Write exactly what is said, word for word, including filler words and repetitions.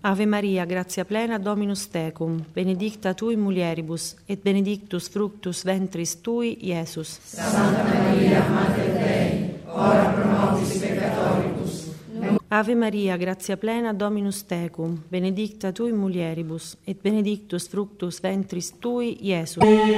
Ave Maria, grazia plena, Dominus tecum, benedicta tui mulieribus, et benedictus fructus ventris tui, Iesus. Santa Maria, Mater Dei, ora pro nobis peccatoribus. Ave Maria, grazia plena, Dominus tecum, benedicta tui mulieribus, et benedictus fructus ventris tui, Iesus.